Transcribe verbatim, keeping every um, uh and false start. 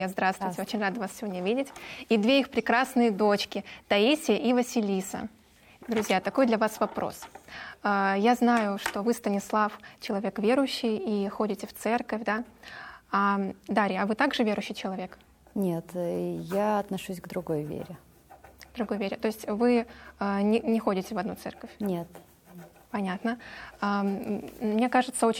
Здравствуйте, очень рада вас сегодня видеть. И две их прекрасные дочки, Таисия и Василиса. Друзья, такой для вас вопрос. Я знаю, что вы, Станислав, человек верующий и ходите в церковь, да? А, Дарья, а вы также верующий человек? Нет, я отношусь к другой вере. К другой вере. То есть вы не, не ходите в одну церковь? Нет. Понятно. Мне кажется, очень